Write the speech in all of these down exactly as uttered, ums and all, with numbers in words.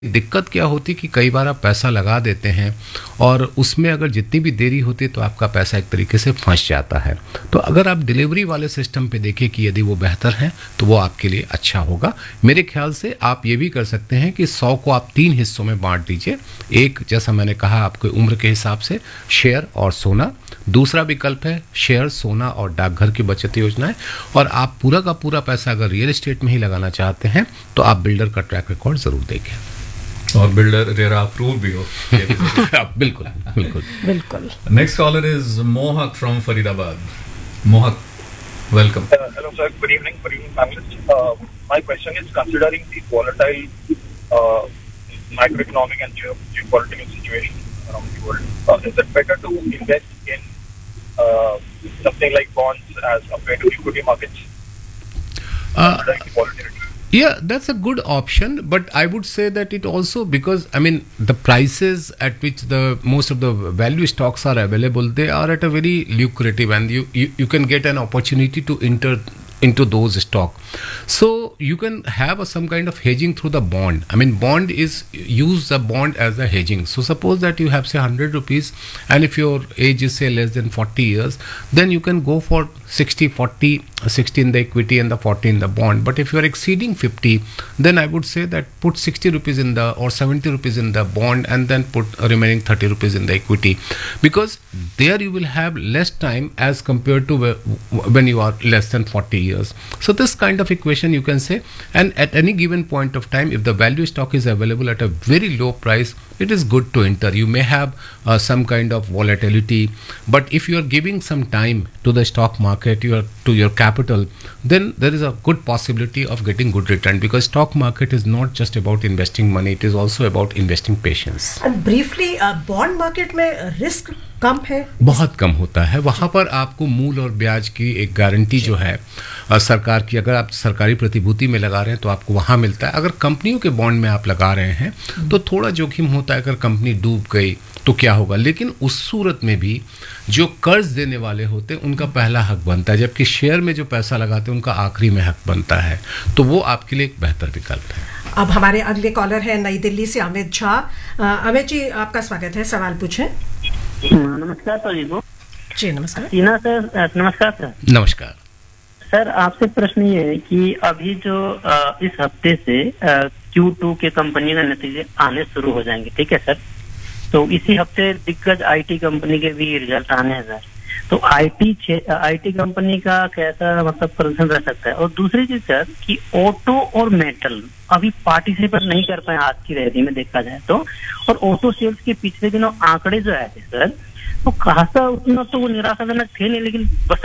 दिक्कत क्या होती कि कई बार आप पैसा लगा देते हैं और उसमें अगर जितनी भी देरी होती है तो आपका पैसा एक तरीके से फंस जाता है। तो अगर आप डिलीवरी वाले सिस्टम पे देखें कि यदि वो बेहतर है तो वो आपके लिए अच्छा होगा। मेरे ख्याल से आप ये भी कर सकते हैं कि सौ को आप तीन हिस्सों में बांट दीजिए। एक, जैसा मैंने कहा, आपके उम्र के हिसाब से शेयर और सोना। दूसरा विकल्प है शेयर, सोना और डाकघर की बचत योजनाएं। और आप पूरा का पूरा पैसा अगर रियल एस्टेट में ही लगाना चाहते हैं तो आप बिल्डर का ट्रैक रिकॉर्ड जरूर देखें और बिल्डर रेरा अप्रूव भी हो। बिल्कुल बिल्कुल बिल्कुल। नेक्स्ट कॉलर इज मोहक फ्रॉम फरीदाबाद। मोहक, welcome. Uh, hello, sir. Good evening. Good evening, panelists. Uh, my question is, considering the volatile uh, macroeconomic and geo- geopolitical situation around the world, uh, is it better to invest in uh, something like bonds as compared to equity markets? Uh, Considering the volatility. Yeah, that's a good option, but I would say that it also, because I mean the prices at which the most of the value stocks are available, they are at a very lucrative, and you you, you can get an opportunity to enter into those stock. So you can have a, some kind of hedging through the bond. I mean, bond is, use the bond as a hedging. So suppose that you have say one hundred rupees, and if your age is say less than forty years, then you can go for sixty forty, sixty in the equity and the forty in the bond. But if you are exceeding fifty, then I would say that put sixty rupees in the or seventy rupees in the bond, and then put remaining thirty rupees in the equity, because there you will have less time as compared to when you are less than forty years. So this kind of equation you can say, and at any given point of time, if the value stock is available at a very low price, it is good to enter. You may have uh, some kind of volatility, but if you are giving some time to the stock market, you are to your capital, then there is a good possibility of getting good return, because stock market is not just about investing money, it is also about investing patience. And briefly, uh, bond market में risk कम है, बहुत कम होता है। वहाँ पर आपको मूल और ब्याज की एक गारंटी जो है आ, सरकार की, अगर आप सरकारी प्रतिभूति में लगा रहे हैं तो आपको वहाँ मिलता है। अगर कंपनियों के बॉन्ड में आप लगा रहे हैं तो थोड़ा जोखिम होता है, अगर कंपनी डूब गई तो क्या होगा। लेकिन उस सूरत में भी जो कर्ज देने वाले होते हैं उनका पहला हक बनता है, जबकि शेयर में जो पैसा लगाते हैं उनका आखिरी में हक बनता है। तो वो आपके लिए एक बेहतर विकल्प है। अब हमारे अगले कॉलर है नई दिल्ली से अमित झा। अमित जी, आपका स्वागत है, सवाल पूछें। नमस्कार सर जी। जी नमस्कार। टीना सर, नमस्कार सर। नमस्कार सर, आपसे प्रश्न ये है कि अभी जो आ, इस हफ्ते से क्यू टू के कंपनी का नतीजे आने शुरू हो जाएंगे, ठीक है सर। तो इसी हफ्ते दिग्गज आईटी कंपनी के भी रिजल्ट आने हैं सर। तो आईटी आईटी कंपनी का कैसा मतलब प्रदर्शन रह सकता है। और दूसरी चीज सर कि ऑटो और मेटल अभी पार्टिसिपेट नहीं कर पाए आज की रैली में देखा जाए तो, और ऑटो सेल्स के पिछले दिनों आंकड़े जो आए थे सर, तो खासा उतना तो वो निराशाजनक थे नहीं, लेकिन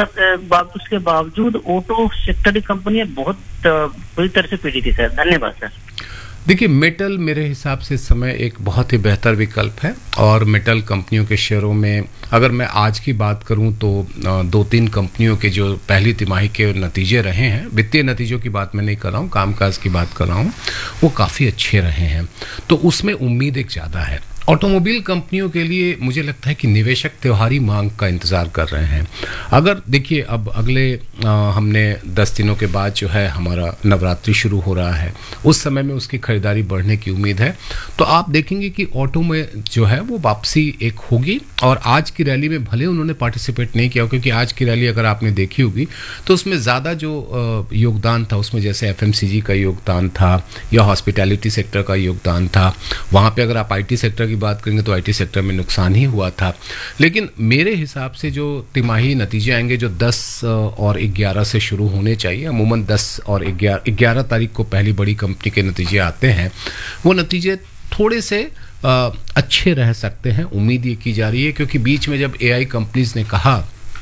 बस उसके बावजूद ऑटो सेक्टर की कंपनियां बहुत बुरी तरह से पीड़ी थी सर। धन्यवाद सर। देखिए, मेटल मेरे हिसाब से इस समय एक बहुत ही बेहतर विकल्प है, और मेटल कंपनियों के शेयरों में अगर मैं आज की बात करूं तो दो तीन कंपनियों के जो पहली तिमाही के नतीजे रहे हैं, वित्तीय नतीजों की बात मैं नहीं कर रहा हूं, कामकाज की बात कर रहा हूं, वो काफ़ी अच्छे रहे हैं। तो उसमें उम्मीद एक ज़्यादा है। ऑटोमोबाइल कंपनियों के लिए मुझे लगता है कि निवेशक त्योहारी मांग का इंतज़ार कर रहे हैं। अगर देखिए, अब अगले आ, हमने दस दिनों के बाद जो है हमारा नवरात्रि शुरू हो रहा है, उस समय में उसकी खरीदारी बढ़ने की उम्मीद है। तो आप देखेंगे कि ऑटो में जो है वो वापसी एक होगी। और आज की रैली में भले उन्होंने पार्टिसिपेट नहीं किया, क्योंकि आज की रैली अगर आपने देखी होगी तो उसमें ज़्यादा जो योगदान था उसमें जैसे एफ एम सी जी का योगदान था या हॉस्पिटैलिटी सेक्टर का योगदान था। वहाँ पर अगर आप आई टी सेक्टर बात करेंगे तो आईटी सेक्टर में नुकसान ही हुआ था। लेकिन मेरे हिसाब से जो तिमाही नतीजे आएंगे जो दस और ग्यारह से शुरू होने चाहिए, अमूमन दस और ग्यारह तारीख को पहली बड़ी कंपनी के नतीजे आते हैं, वो नतीजे थोड़े से आ, अच्छे रह सकते हैं। उम्मीद ये की जा रही है, क्योंकि बीच में जब एआई कंपनीज ने कहा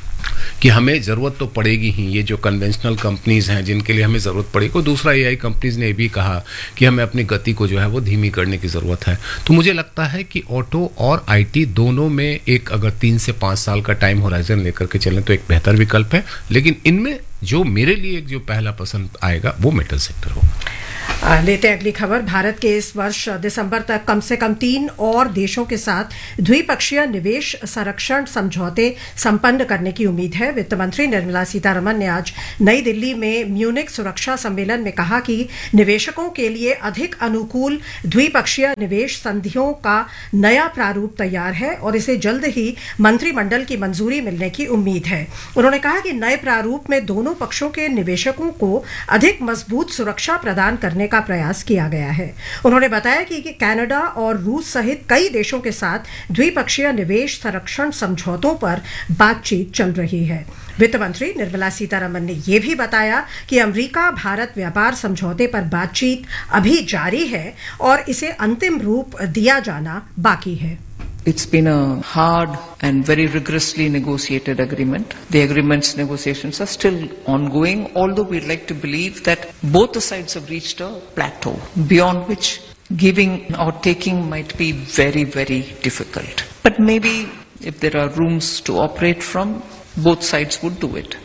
कि हमें ज़रूरत तो पड़ेगी ही, ये जो कन्वेंशनल कंपनीज हैं जिनके लिए हमें ज़रूरत पड़ेगी, और दूसरा एआई कंपनीज ने भी कहा कि हमें अपनी गति को जो है वो धीमी करने की ज़रूरत है। तो मुझे लगता है कि ऑटो और आईटी दोनों में एक अगर तीन से पाँच साल का टाइम होराइजन लेकर के चलें तो एक बेहतर विकल्प है। लेकिन इनमें जो मेरे लिए जो पहला पसंद आएगा वो मेटल सेक्टर होगा। आ, लेते हैं अगली खबर। भारत के इस वर्ष दिसंबर तक कम से कम तीन और देशों के साथ द्विपक्षीय निवेश संरक्षण समझौते संपन्न करने की उम्मीद है। वित्त मंत्री निर्मला सीतारमण ने आज नई दिल्ली में म्यूनिक सुरक्षा सम्मेलन में कहा कि निवेशकों के लिए अधिक अनुकूल द्विपक्षीय निवेश संधियों का नया प्रारूप तैयार है और इसे जल्द ही मंत्रिमंडल की मंजूरी मिलने की उम्मीद है। उन्होंने कहा कि नए प्रारूप में दोनों पक्षों के निवेशकों को अधिक मजबूत सुरक्षा प्रदान करने का प्रयास किया गया है। उन्होंने बताया कि, कि कनाडा और रूस सहित कई देशों के साथ द्विपक्षीय निवेश संरक्षण समझौतों पर बातचीत चल रही है। वित्त मंत्री निर्मला सीतारमण ने यह भी बताया कि अमेरिका भारत व्यापार समझौते पर बातचीत अभी जारी है और इसे अंतिम रूप दिया जाना बाकी है। It's been a hard and very rigorously negotiated agreement. The agreement's negotiations are still ongoing, although we'd like to believe that both the sides have reached a plateau beyond which giving or taking might be very, very difficult. But maybe if there are rooms to operate from, both sides would do it.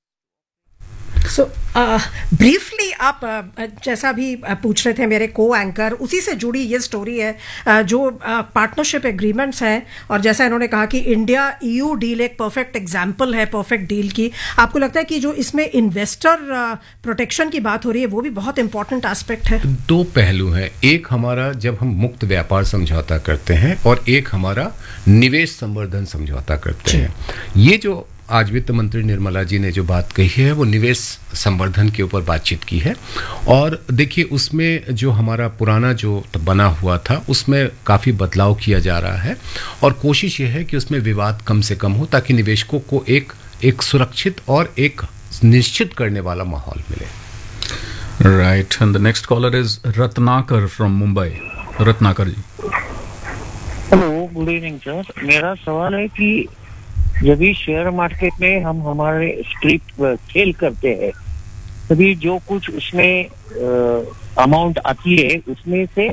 So briefly आप uh, जैसा भी uh, पूछ रहे थे मेरे को anchor, उसी से जुड़ी ये स्टोरी है uh, जो पार्टनरशिप uh, एग्रीमेंट्स हैं और जैसा इन्होंने कहा कि इंडिया ईयू डील एक परफेक्ट एग्जांपल है परफेक्ट डील की। आपको लगता है कि जो इसमें इन्वेस्टर प्रोटेक्शन uh, की बात हो रही है वो भी बहुत इंपॉर्टेंट एस्पेक्ट है? दो पहलू हैं, एक हमारा जब हम मुक्त व्यापार समझौता करते हैं और एक हमारा निवेश संवर्धन समझौता करते हैं। ये जो आज वित्त मंत्री निर्मला जी ने जो बात कही है वो निवेश संवर्धन के ऊपर बातचीत की है और देखिए उसमें जो हमारा पुराना जो बना हुआ था उसमें काफ़ी बदलाव किया जा रहा है और कोशिश ये है कि उसमें विवाद कम से कम हो ताकि निवेशकों को एक एक सुरक्षित और एक निश्चित करने वाला माहौल मिले। Right, and the next collar is Ratnakar from Mumbai. Ratnakar ji. Hello, good evening sir. मेरा सवाल है कि जब भी शेयर मार्केट में हम हमारे स्ट्रिप खेल करते हैं तभी जो कुछ उसमें अमाउंट आती है उसमें से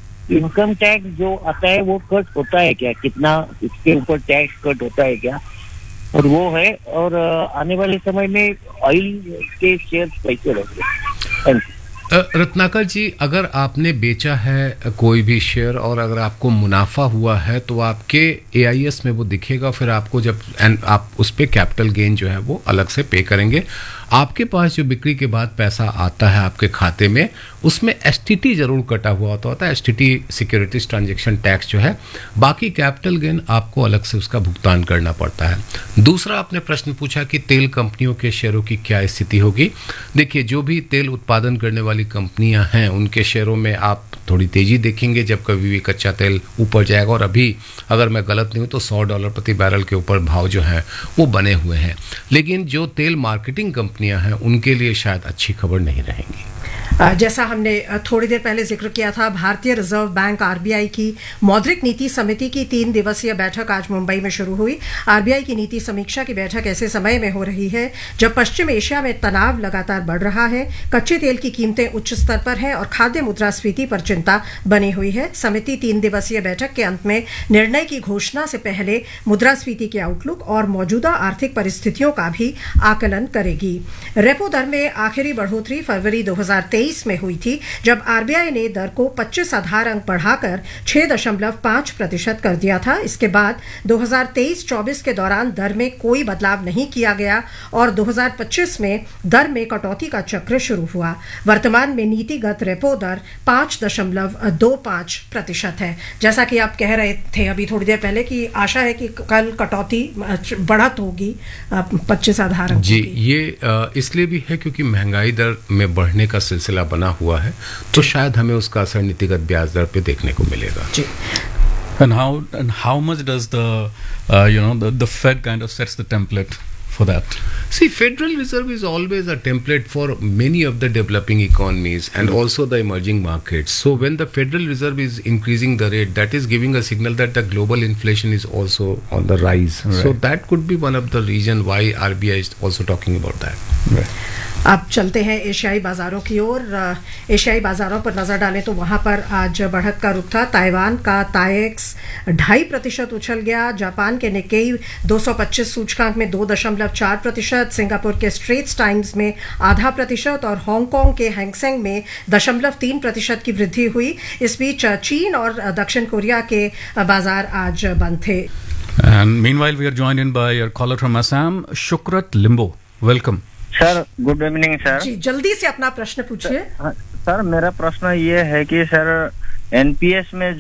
इनकम टैक्स जो आता है वो कट होता है क्या? कितना इसके ऊपर टैक्स कट होता है क्या? और वो है, और आने वाले समय में ऑयल के शेयर कैसे रहेंगे? Thank you. रत्नाकर जी, अगर आपने बेचा है कोई भी शेयर और अगर आपको मुनाफा हुआ है तो आपके ए आई एस में वो दिखेगा, फिर आपको जब आप उस पे कैपिटल गेन जो है वो अलग से पे करेंगे। आपके पास जो बिक्री के बाद पैसा आता है आपके खाते में उसमें एस टी टी जरूर कटा हुआ होता होता है, S T T securities transaction tax जो है। बाकी कैपिटल गेन आपको अलग से उसका भुगतान करना पड़ता है। दूसरा आपने प्रश्न पूछा कि तेल कंपनियों के शेयरों की क्या स्थिति होगी। देखिए, जो भी तेल उत्पादन करने वाली कंपनियां हैं उनके शेयरों में आप थोड़ी तेजी देखेंगे जब कभी भी कच्चा तेल ऊपर जाएगा और अभी अगर मैं गलत नहीं हूं तो सौ डॉलर प्रति बैरल के ऊपर भाव जो है वो बने हुए हैं। लेकिन जो तेल मार्केटिंग कंपनियां हैं उनके लिए शायद अच्छी खबर नहीं रहेंगी। जैसा हमने थोड़ी देर पहले जिक्र किया था, भारतीय reserve bank R B I की मौद्रिक नीति समिति की तीन दिवसीय बैठक आज मुंबई में शुरू हुई। आर बी आई की नीति समीक्षा की बैठक ऐसे समय में हो रही है जब पश्चिम एशिया में तनाव लगातार बढ़ रहा है, कच्चे तेल की कीमतें उच्च स्तर पर हैं और खाद्य मुद्रास्फीति पर चिंता बनी हुई है। समिति तीन दिवसीय बैठक के अंत में निर्णय की घोषणा से पहले मुद्रास्फीति के आउटलुक और मौजूदा आर्थिक परिस्थितियों का भी आकलन करेगी। रेपो दर में आखिरी बढ़ोतरी फरवरी दो हजार तेईस में हुई थी जब आर बी आई ने दर को पच्चीस आधार अंक बढ़ाकर छह दशमलव पाँच प्रतिशत कर दिया था। इसके बाद दो हजार तेईस चौबीस के दौरान दर में कोई बदलाव नहीं किया गया और दो हजार पच्चीस में दर में कटौती का चक्र शुरू हुआ। वर्तमान में नीतिगत रेपो दर पाँच दशमलव दो पाँच प्रतिशत है। जैसा कि आप कह रहे थे अभी थोड़ी देर पहले कि आशा है कि कल कटौती बढ़त होगी पच्चीस आधार अंक जी। ये इसलिए भी है क्योंकि महंगाई दर में बढ़ने का सिलसिला बना हुआ है तो शायद हमें उसका असर नीतिगत ब्याज दर पे देखने को मिलेगा जी। And how and how much does the uh, you know the, the Fed kind of sets the template for that? See, Federal Reserve is always a template for many of the developing economies and mm-hmm. also the emerging markets. So when the Federal Reserve is increasing the rate, that is giving a signal that the global inflation is also on the rise. Right. So that could be one of the reason why R B I is also talking about that. Right. अब चलते हैं एशियाई बाजारों की ओर। एशियाई बाजारों पर नजर डालें तो वहां पर आज बढ़त का रुख था। ताइवान का ताइएक्स ढाई प्रतिशत उछल गया। जापान के निक्केई दो सौ पच्चीस सूचकांक में दो दशमलव चार प्रतिशत, सिंगापुर के स्ट्रेट्स टाइम्स में आधा प्रतिशत और हांगकांग के हैंगसेंग में दशमलव तीन प्रतिशत की वृद्धि हुई। इस बीच चीन और दक्षिण कोरिया के बाजार आज बंद थे। And meanwhile, we are joined in by our caller from Assam, Shukrat Limbo. Welcome. Sir good evening sir. जी जल्दी से अपना प्रश्न पूछिए। सर मेरा प्रश्न ये है कि सर एनपीएस में